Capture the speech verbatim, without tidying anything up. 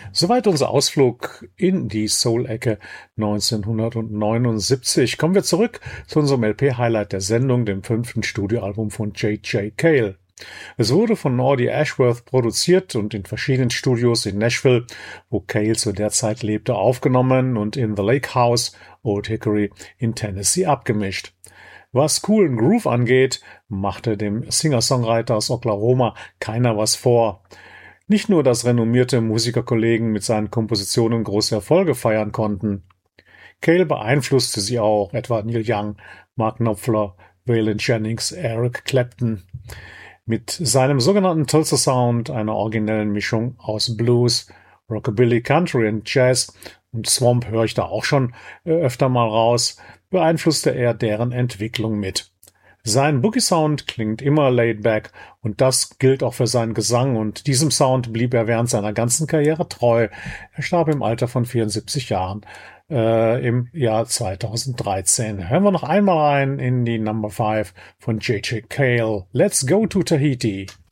Soweit unser Ausflug in die Soul-Ecke neunzehnhundertneunundsiebzig. Kommen wir zurück zu unserem L P-Highlight der Sendung, dem fünften Studioalbum von J J. Cale. Es wurde von Audie Ashworth produziert und in verschiedenen Studios in Nashville, wo Cale zu der Zeit lebte, aufgenommen und in The Lake House, Old Hickory in Tennessee abgemischt. Was coolen Groove angeht, machte dem Singer-Songwriter aus Oklahoma keiner was vor. Nicht nur, dass renommierte Musikerkollegen mit seinen Kompositionen große Erfolge feiern konnten. Cale beeinflusste sie auch, etwa Neil Young, Mark Knopfler, Waylon Jennings, Eric Clapton. Mit seinem sogenannten Tulsa Sound, einer originellen Mischung aus Blues, Rockabilly, Country und Jazz, und Swamp höre ich da auch schon äh, öfter mal raus, beeinflusste er deren Entwicklung mit. Sein Boogie-Sound klingt immer laid back und das gilt auch für seinen Gesang und diesem Sound blieb er während seiner ganzen Karriere treu. Er starb im Alter von vierundsiebzig Jahren äh, im Jahr zweitausenddreizehn. Hören wir noch einmal rein in die Number five von J J. Cale. Let's go to Tahiti.